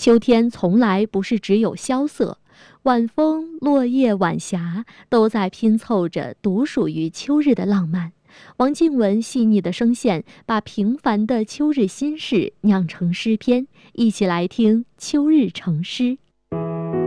秋天从来不是只有萧瑟，晚风、落叶、晚霞都在拼凑着独属于秋日的浪漫。王静文细腻的声线，把平凡的秋日心事酿成诗篇。一起来听《秋日成诗》。